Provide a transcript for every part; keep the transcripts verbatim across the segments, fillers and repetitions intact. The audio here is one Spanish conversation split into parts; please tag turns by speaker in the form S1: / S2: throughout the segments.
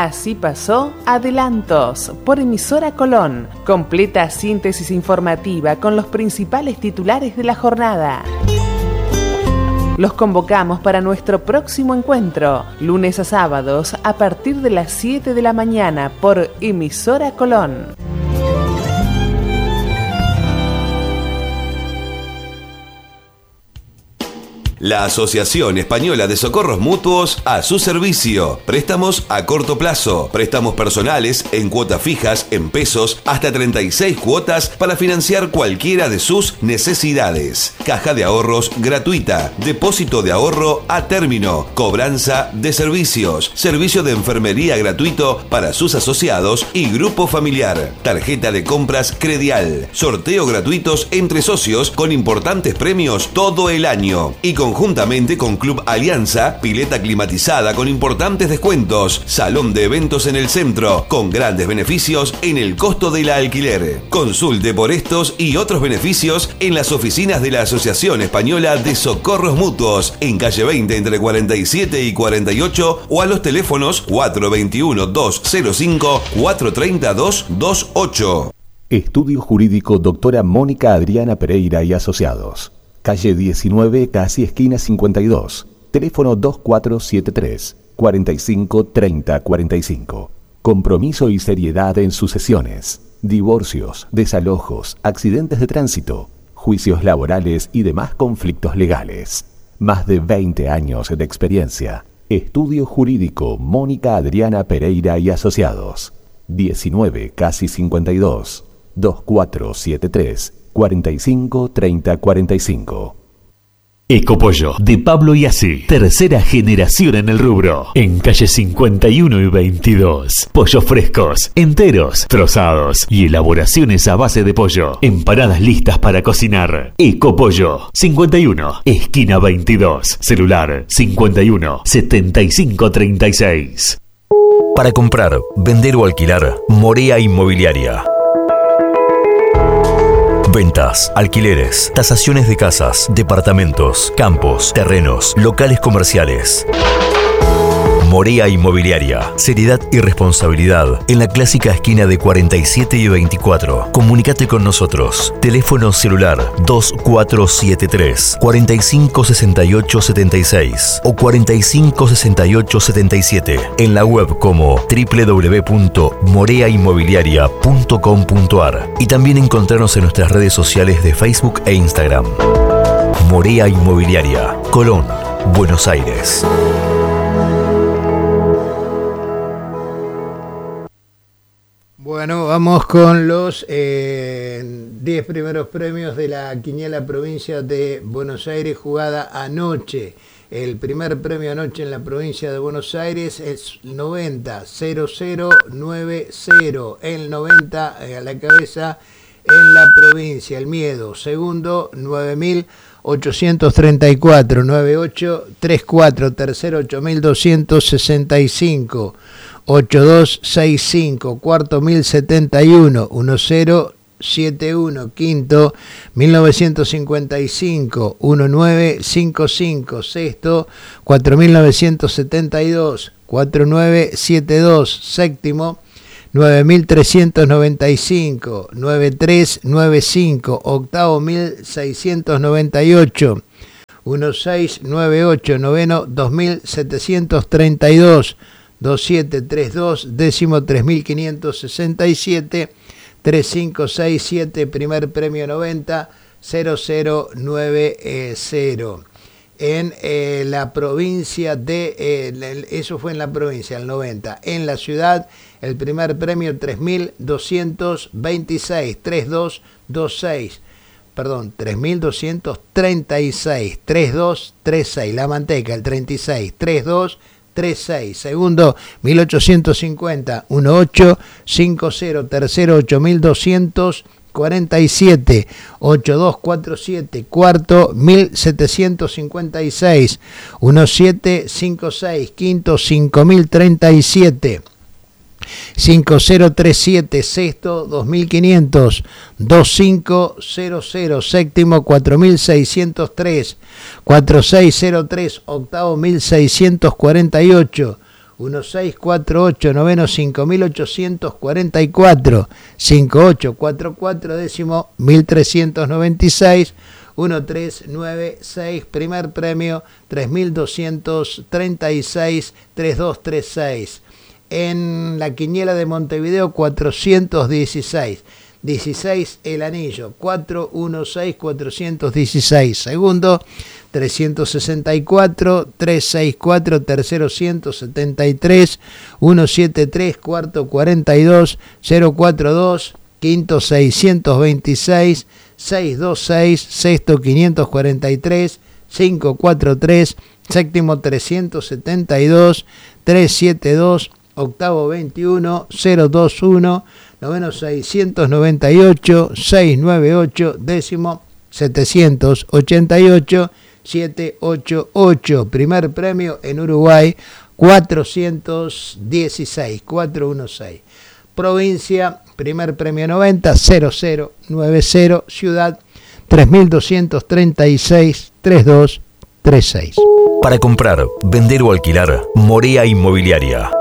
S1: Así pasó Adelantos por emisora Colón. Completa síntesis informativa con los principales titulares de la jornada. Los convocamos para nuestro próximo encuentro, lunes a sábados a partir de las siete de la mañana por emisora Colón.
S2: La Asociación Española de Socorros Mutuos a su servicio. Préstamos a corto plazo, préstamos personales en cuotas fijas, en pesos, hasta treinta y seis cuotas para financiar cualquiera de sus necesidades. Caja de ahorros gratuita, depósito de ahorro a término, cobranza de servicios, servicio de enfermería gratuito para sus asociados y grupo familiar, tarjeta de compras Credial, sorteo gratuitos entre socios con importantes premios todo el año y con conjuntamente con Club Alianza, pileta climatizada con importantes descuentos, salón de eventos en el centro, con grandes beneficios en el costo del alquiler. Consulte por estos y otros beneficios en las oficinas de la Asociación Española de Socorros Mutuos, en calle veinte entre cuarenta y siete y cuarenta y ocho o a los teléfonos cuatro veintiuno, doscientos cinco, cuatro treinta, doscientos veintiocho.
S3: Estudio Jurídico Doctora Mónica Adriana Pereira y Asociados. Calle diecinueve, casi esquina cincuenta y dos. Teléfono dos cuatro siete tres, cuarenta y cinco, treinta, cuarenta y cinco. Compromiso y seriedad en sus sesiones. Divorcios, desalojos, accidentes de tránsito, juicios laborales y demás conflictos legales. Más de veinte años de experiencia. Estudio Jurídico Mónica Adriana Pereira y Asociados. diecinueve, casi cincuenta y dos. dos cuatro siete tres, cuarenta y cinco, treinta, cuarenta y cinco.
S4: Ecopollo de Pablo Iasi, tercera generación en el rubro, en calle cincuenta y uno y veintidós. Pollos frescos, enteros, trozados y elaboraciones a base de pollo. Empanadas listas para cocinar. Ecopollo, cincuenta y uno, esquina veintidós. Celular cincuenta y uno, setenta y cinco, treinta y seis.
S5: Para comprar, vender o alquilar, Morea Inmobiliaria. Ventas, alquileres, tasaciones de casas, departamentos, campos, terrenos, locales comerciales. Morea Inmobiliaria. Seriedad y responsabilidad en la clásica esquina de cuarenta y siete y veinticuatro. Comunícate con nosotros. Teléfono celular dos cuatro siete tres, cuarenta y cinco, sesenta y ocho, setenta y seis o cuarenta y cinco, sesenta y ocho, setenta y siete. En la web como doble u doble u doble u punto morea inmobiliaria punto com punto a r y también encontrarnos en nuestras redes sociales de Facebook e Instagram. Morea Inmobiliaria, Colón, Buenos Aires.
S6: Bueno, vamos con los eh, diez primeros premios de la Quiniela Provincia de Buenos Aires jugada anoche. El primer premio anoche en la provincia de Buenos Aires es noventa, cero cero nueve cero. El noventa eh, a la cabeza en la provincia. El miedo. Segundo, nueve mil ochocientos treinta y cuatro. noventa y ocho treinta y cuatro. Tercero, ocho mil doscientos sesenta y cinco. ocho dos sesenta y cinco, cuarto mil setenta y uno, diez setenta y uno, quinto mil novecientos cincuenta y cinco, diecinueve cincuenta y cinco, sexto cuatro mil novecientos setenta y dos, cuarenta y nueve setenta y dos, séptimo nueve mil trescientos noventa y cinco, noventa y tres noventa y cinco, octavo mil seiscientos noventa y ocho, dieciséis noventa y ocho, noveno dos mil setecientos treinta y dos, veintisiete treinta y dos, décimo tres mil quinientos sesenta y siete, treinta y cinco sesenta y siete, primer premio noventa, cero cero nueve cero. En eh, la provincia de, eh, eso fue en la provincia, el noventa. En la ciudad, el primer premio tres mil doscientos veintiséis, treinta y dos veintiséis. Perdón, tres mil doscientos treinta y seis, treinta y dos treinta y seis. La Manteca, el treinta y seis, treinta y dos treinta y seis. Segundo, mil ochocientos cincuenta, dieciocho cincuenta. Tercero, ocho mil doscientos cuarenta y siete, ochenta y dos cuarenta y siete. Cuarto, mil setecientos cincuenta y seis, diecisiete cincuenta y seis. Quinto, cinco mil treinta y siete, cinco mil treinta y siete. Sexto, dos mil quinientos, veinticinco cero cero. Séptimo, cuatro mil seiscientos tres, cuarenta y seis cero tres. Octavo, mil seiscientos cuarenta y ocho, uno seis cuatro ocho, noveno cinco mil ochocientos cuarenta y cuatro, cinco ocho cuatro cuatro, décimo mil trescientos noventa y seis, uno tres nueve seis, primer premio tres mil doscientos treinta y seis, treinta y dos treinta y seis. En la quiniela de Montevideo cuatrocientos dieciséis, dieciséis el anillo, cuatrocientos dieciséis, cuatrocientos dieciséis, segundo trescientos sesenta y cuatro, trescientos sesenta y cuatro, tercero ciento setenta y tres, ciento setenta y tres, cuarto cuarenta y dos, cero cuarenta y dos, quinto seiscientos veintiséis, seiscientos veintiséis, sexto quinientos cuarenta y tres, quinientos cuarenta y tres, séptimo trescientos setenta y dos, trescientos setenta y dos, octavo veintiuno, cero veintiuno, noveno seiscientos noventa y ocho, seiscientos noventa y ocho, décimo setecientos ochenta y ocho, setecientos ochenta y ocho, primer premio en Uruguay cuatrocientos dieciséis, cuatrocientos dieciséis, provincia, primer premio noventa, cero cero noventa, ciudad tres mil doscientos treinta y seis, treinta y dos treinta y seis.
S5: Para comprar, vender o alquilar, Morea Inmobiliaria.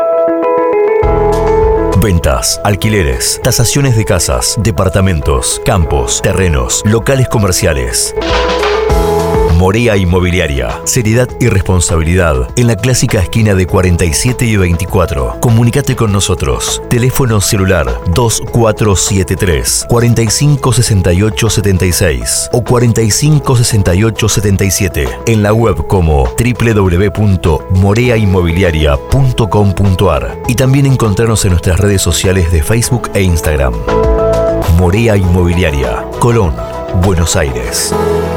S5: Ventas, alquileres, tasaciones de casas, departamentos, campos, terrenos, locales comerciales. Morea Inmobiliaria. Seriedad y responsabilidad en la clásica esquina de cuarenta y siete y veinticuatro. Comunicate con nosotros. Teléfono celular dos cuatro siete tres, cuatro cinco seis ocho siete seis o cuatro cinco seis ocho siete siete. En la web como doble u doble u doble u punto morea inmobiliaria punto com punto a r y también encontrarnos en nuestras redes sociales de Facebook e Instagram. Morea Inmobiliaria, Colón, Buenos Aires.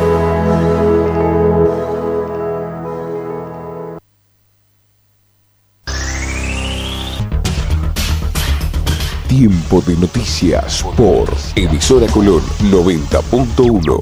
S3: Tiempo de noticias por Emisora Colón noventa punto uno.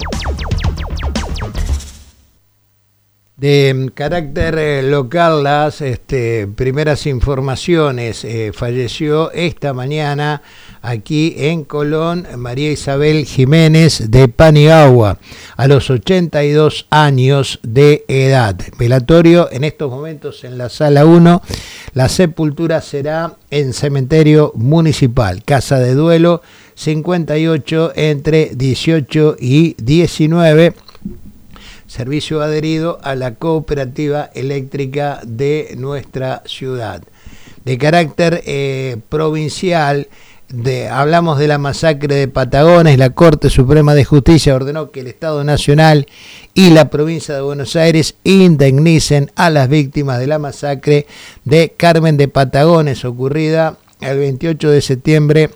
S6: De carácter eh, local, las este, primeras informaciones. Eh, falleció esta mañana aquí en Colón María Isabel Jiménez de Paniagua a los ochenta y dos años de edad. Velatorio en estos momentos en la sala uno. La sepultura será en cementerio municipal. Casa de duelo cincuenta y ocho entre dieciocho y diecinueve. Servicio adherido a la cooperativa eléctrica de nuestra ciudad. De carácter eh, provincial, de, hablamos de la masacre de Patagones. La Corte Suprema de Justicia ordenó que el Estado Nacional y la provincia de Buenos Aires indemnicen a las víctimas de la masacre de Carmen de Patagones, ocurrida el veintiocho de septiembre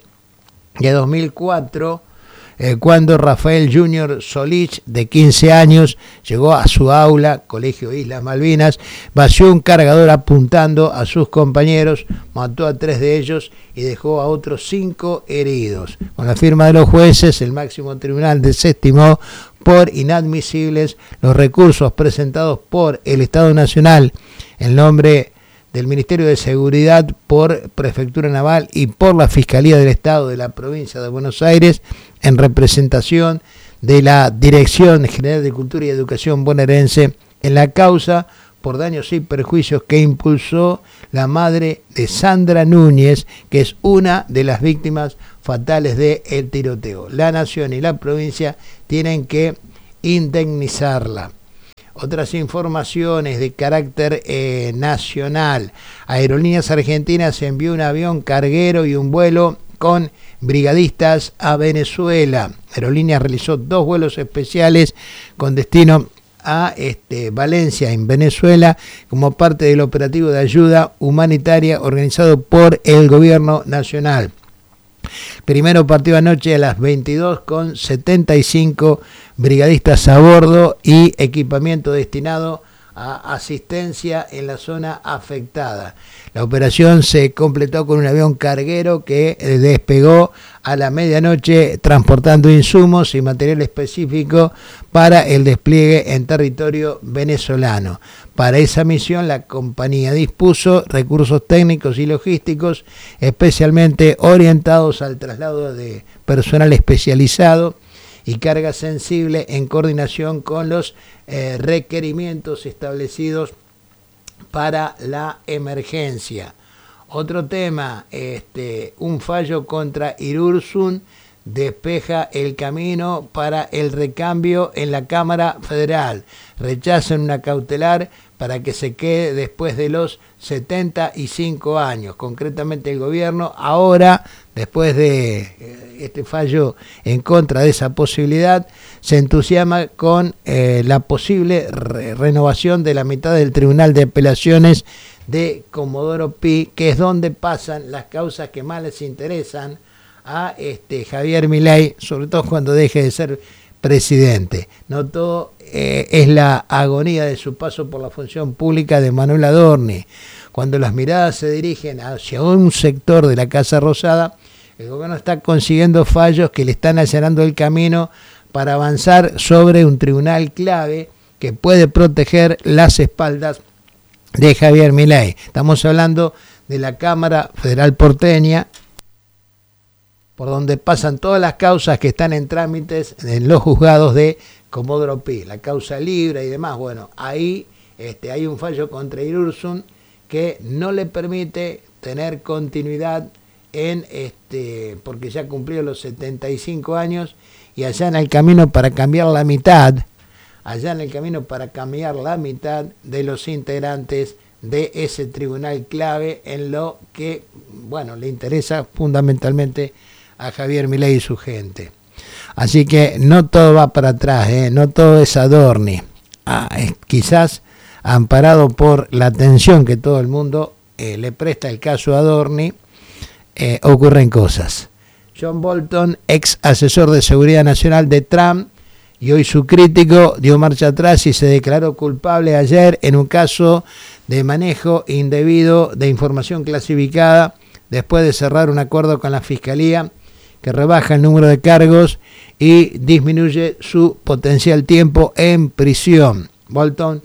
S6: de dos mil cuatro, Eh, cuando Rafael Junior Solich, de quince años, llegó a su aula, Colegio Islas Malvinas, vació un cargador apuntando a sus compañeros, mató a tres de ellos y dejó a otros cinco heridos. Con la firma de los jueces, el máximo tribunal desestimó por inadmisibles los recursos presentados por el Estado Nacional en nombre del Ministerio de Seguridad, por Prefectura Naval y por la Fiscalía del Estado de la Provincia de Buenos Aires en representación de la Dirección General de Cultura y Educación bonaerense en la causa por daños y perjuicios que impulsó la madre de Sandra Núñez, que es una de las víctimas fatales del tiroteo. La Nación y la provincia tienen que indemnizarla. Otras informaciones de carácter eh, nacional. Aerolíneas Argentinas envió un avión carguero y un vuelo con brigadistas a Venezuela. Aerolíneas realizó dos vuelos especiales con destino a este, Valencia, en Venezuela, como parte del operativo de ayuda humanitaria organizado por el gobierno nacional. Primero partió anoche a las veintidós con setenta y cinco brigadistas a bordo y equipamiento destinado a asistencia en la zona afectada. La operación se completó con un avión carguero que despegó a la medianoche transportando insumos y material específico para el despliegue en territorio venezolano. Para esa misión, la compañía dispuso recursos técnicos y logísticos especialmente orientados al traslado de personal especializado y carga sensible en coordinación con los eh, requerimientos establecidos para la emergencia. Otro tema, este, un fallo contra Irurzun despeja el camino para el recambio en la Cámara Federal. Rechazan una cautelar para que se quede después de los setenta y cinco años. Concretamente el gobierno ahora, después de este fallo en contra de esa posibilidad, se entusiasma con eh, la posible re- renovación de la mitad del Tribunal de Apelaciones de Comodoro Pi, que es donde pasan las causas que más les interesan a este Javier Milei, sobre todo cuando deje de ser presidente. No todo eh, es la agonía de su paso por la función pública de Manuel Adorni. Cuando las miradas se dirigen hacia un sector de la Casa Rosada, el gobierno está consiguiendo fallos que le están allanando el camino para avanzar sobre un tribunal clave que puede proteger las espaldas de Javier Milei. Estamos hablando de la Cámara Federal porteña, por donde pasan todas las causas que están en trámites en los juzgados de Comodoro Pi, la causa libre y demás. Bueno, ahí este, hay un fallo contra Irurzun que no le permite tener continuidad en este, porque ya cumplió los setenta y cinco años y allá en el camino para cambiar la mitad, allá en el camino para cambiar la mitad de los integrantes de ese tribunal clave en lo que, bueno, le interesa fundamentalmente a Javier Milei y su gente. Así que no todo va para atrás, ¿eh? No todo es Adorni. Ah, es, quizás amparado por la atención que todo el mundo eh, le presta el caso Adorni, eh, ocurren cosas. John Bolton, ex asesor de seguridad nacional de Trump y hoy su crítico, dio marcha atrás y se declaró culpable ayer en un caso de manejo indebido de información clasificada después de cerrar un acuerdo con la Fiscalía que rebaja el número de cargos y disminuye su potencial tiempo en prisión. Bolton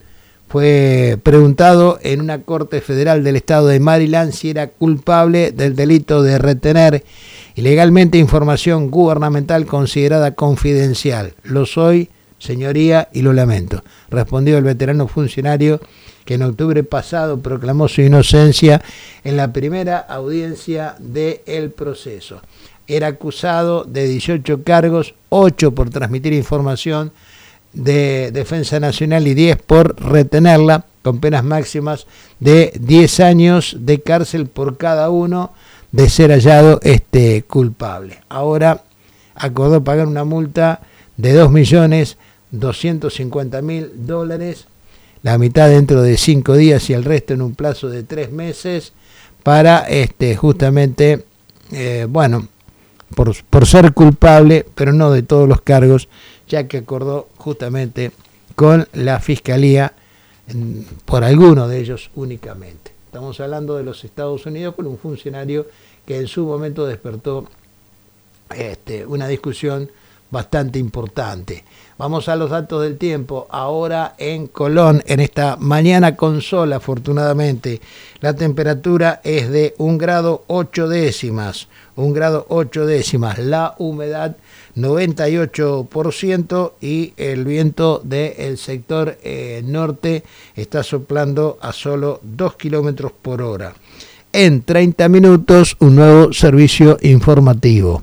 S6: fue preguntado en una corte federal del estado de Maryland si era culpable del delito de retener ilegalmente información gubernamental considerada confidencial. Lo soy, señoría, y lo lamento, respondió el veterano funcionario que en octubre pasado proclamó su inocencia en la primera audiencia del proceso. Era acusado de dieciocho cargos, ocho por transmitir información de defensa nacional y diez por retenerla, con penas máximas de diez años de cárcel por cada uno de ser hallado este culpable. Ahora acordó pagar una multa de dos millones doscientos cincuenta mil dólares, la mitad dentro de cinco días y el resto en un plazo de tres meses, para este justamente, eh, bueno, por, por ser culpable, pero no de todos los cargos, ya que acordó justamente con la Fiscalía por alguno de ellos únicamente. Estamos hablando de los Estados Unidos con un funcionario que en su momento despertó este, una discusión bastante importante. Vamos a los datos del tiempo. Ahora en Colón, en esta mañana con sol, afortunadamente, la temperatura es de un grado ocho décimas. Un grado ocho décimas. La humedad noventa y ocho por ciento y el viento del sector eh, norte está soplando a solo dos kilómetros por hora. En treinta minutos, un nuevo servicio informativo.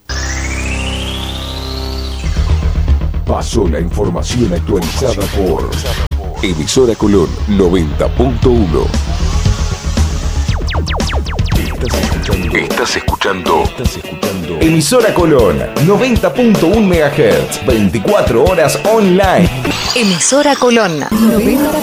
S3: Pasó la información actualizada por Emisora Colón noventa punto uno. Estás escuchando. Estás escuchando. Emisora Colón noventa punto uno megahertz, veinticuatro horas online.
S7: Emisora Colón noventa